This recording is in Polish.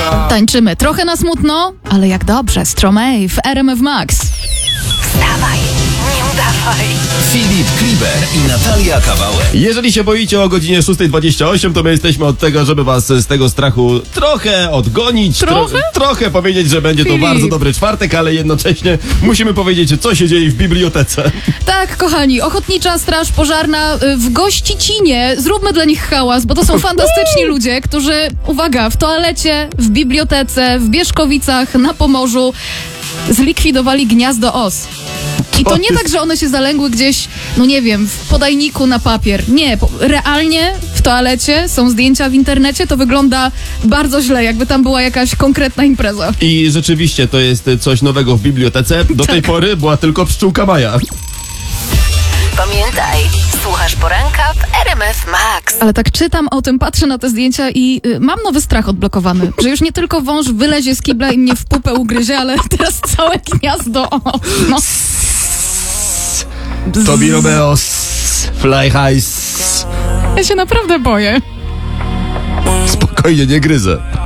Tańczymy trochę na smutno, ale jak dobrze. Stromae w RMF Max. Wstawaj, nie udawaj. Filip Kliber i Natalia Kawałek. Jeżeli się boicie o godzinie 6:28, to my jesteśmy od tego, żeby was z tego strachu trochę odgonić. Trochę powiedzieć, że będzie to Filip. bardzo dobry czwartek, ale jednocześnie musimy powiedzieć, co się dzieje w bibliotece. Tak, kochani, Ochotnicza Straż Pożarna w Gościcinie. Zróbmy dla nich hałas, bo to są fantastyczni ludzie, którzy, uwaga, w toalecie, w bibliotece, w Bieszkowicach, na Pomorzu zlikwidowali gniazdo os. I to nie tak, że one się zalęgły gdzieś, no nie wiem, w podajniku na papier. Nie, realnie w toalecie są zdjęcia w internecie, to wygląda bardzo źle, jakby tam była jakaś konkretna impreza. I rzeczywiście to jest coś nowego w bibliotece. Do tej pory była tylko pszczółka Maja. Pamiętaj, słuchasz poranka w RMF Max. Ale tak czytam o tym, patrzę na te zdjęcia i mam nowy strach odblokowany, że już nie tylko wąż wylezie z kibla i mnie w pupę ugryzie, ale teraz całe gniazdo. No. Tobi Romeo, Fly High. Ja się naprawdę boję. Spokojnie, nie gryzę.